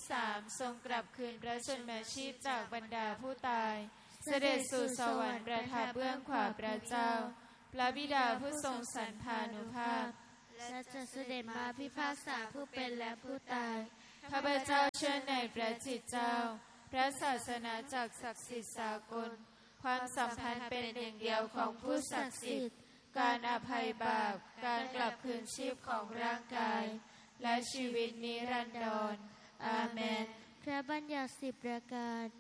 3ทรงกลับคืนพระชนมาชีพจากบรรดาผู้ตายเสด็จสู่สวรรค์ประทับเบื้องขวาพระเจ้าพระบิดาผู้ทรงสรรพานุภาพและจะเสด็จมาพิพากษาผู้เป็นและผู้ตายข้าพเจ้าเชื่อในพระจิตเจ้าพระศาสนาจักรศักดิ์สิทธิ์สากลความสัมพันธ์เป็นหนึ่งเดียวของผู้ศักดิ์สิทธิ์การอภัยบาปการกลับคืนชีพของร่างกายและชีวิตนิรันดรอาเมนพระบัญญัติ10 ประการ